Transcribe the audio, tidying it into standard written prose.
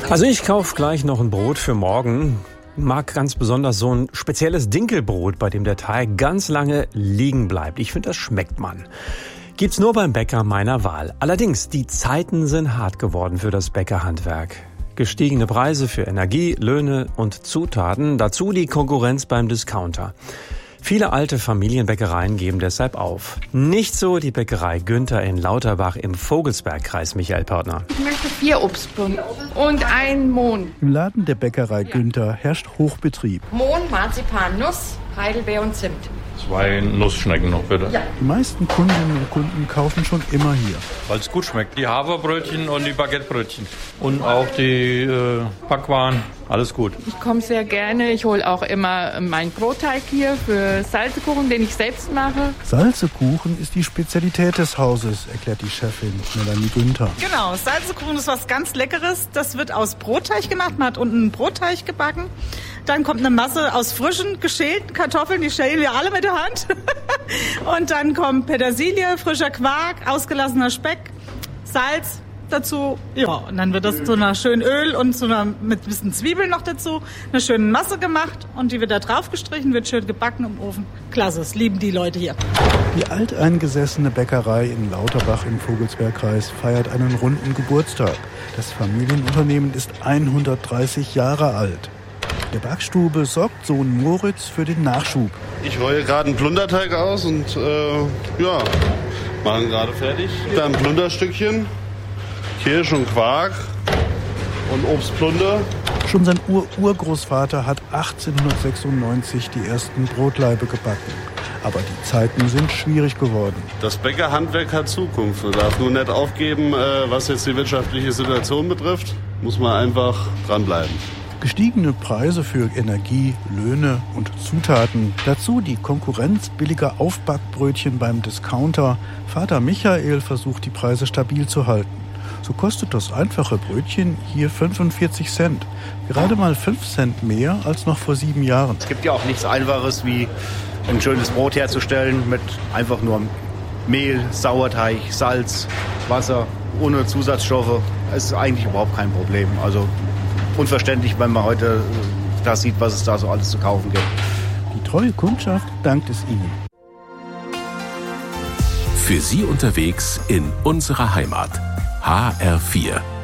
Also ich kaufe gleich noch ein Brot für morgen. Mag ganz besonders so ein spezielles Dinkelbrot, bei dem der Teig ganz lange liegen bleibt. Ich finde, das schmeckt man. Gibt's nur beim Bäcker meiner Wahl. Allerdings, die Zeiten sind hart geworden für das Bäckerhandwerk. Gestiegene Preise für Energie, Löhne und Zutaten, dazu die Konkurrenz beim Discounter. Viele alte Familienbäckereien geben deshalb auf. Nicht so die Bäckerei Günther in Lauterbach im Vogelsbergkreis, Michael Pörtner. Ich möchte 4 Obstblumen und einen Mohn. Im Laden der Bäckerei Günther herrscht Hochbetrieb. Mohn, Marzipan, Nuss, Heidelbeer und Zimt. 2 Nussschnecken noch bitte. Ja. Die meisten Kundinnen und Kunden kaufen schon immer hier. Weil es gut schmeckt. Die Haferbrötchen und die Baguettebrötchen. Und auch die Backwaren. Alles gut. Ich komme sehr gerne. Ich hole auch immer meinen Brotteig hier für Salzekuchen, den ich selbst mache. Salzekuchen ist die Spezialität des Hauses, erklärt die Chefin Melanie Günther. Genau, Salzekuchen ist was ganz Leckeres. Das wird aus Brotteig gemacht. Man hat unten einen Brotteig gebacken. Dann kommt eine Masse aus frischen, geschälten Kartoffeln. Die schälen wir alle mit der Hand. Und dann kommt Petersilie, frischer Quark, ausgelassener Speck, Salz dazu. Ja, und dann wird das zu einer schönen Öl und mit ein bisschen Zwiebeln noch dazu, eine schöne Masse gemacht. Und die wird da drauf gestrichen, wird schön gebacken im Ofen. Klasse, das lieben die Leute hier. Die alteingesessene Bäckerei in Lauterbach im Vogelsbergkreis feiert einen runden Geburtstag. Das Familienunternehmen ist 130 Jahre alt. Der Backstube sorgt Sohn Moritz für den Nachschub. Ich rolle gerade einen Plunderteig aus und machen gerade fertig. Dann Plunderstückchen, Kirsch und Quark und Obstplunder. Schon sein Urgroßvater hat 1896 die ersten Brotlaibe gebacken. Aber die Zeiten sind schwierig geworden. Das Bäckerhandwerk hat Zukunft. Man darf nur nicht aufgeben, was jetzt die wirtschaftliche Situation betrifft. Muss man einfach dranbleiben. Gestiegene Preise für Energie, Löhne und Zutaten. Dazu die Konkurrenz billiger Aufbackbrötchen beim Discounter. Vater Michael versucht, die Preise stabil zu halten. So kostet das einfache Brötchen hier 45 Cent. Gerade mal 5 Cent mehr als noch vor 7 Jahren. Es gibt ja auch nichts Einfaches wie ein schönes Brot herzustellen mit einfach nur Mehl, Sauerteig, Salz, Wasser, ohne Zusatzstoffe. Es ist eigentlich überhaupt kein Problem. Also unverständlich, wenn man heute da sieht, was es da so alles zu kaufen gibt. Die treue Kundschaft dankt es ihnen. Für Sie unterwegs in unserer Heimat. HR4